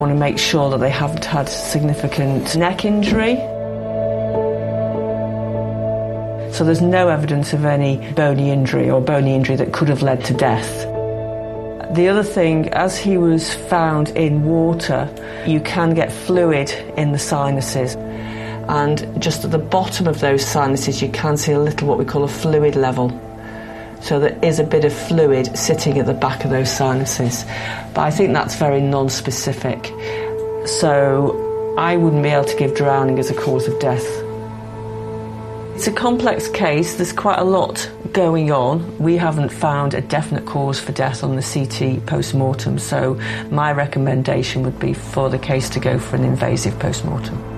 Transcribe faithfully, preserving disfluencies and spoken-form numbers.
I want to make sure that they haven't had significant neck injury. So there's no evidence of any bony injury or bony injury that could have led to death. The other thing, as he was found in water, you can get fluid in the sinuses. And just at the bottom of those sinuses, you can see a little what we call a fluid level. So there is a bit of fluid sitting at the back of those sinuses. But I think that's very non-specific. So I wouldn't be able to give drowning as a cause of death. It's a complex case. There's quite a lot going on. We haven't found a definite cause for death on the C T post-mortem, so my recommendation would be for the case to go for an invasive post-mortem.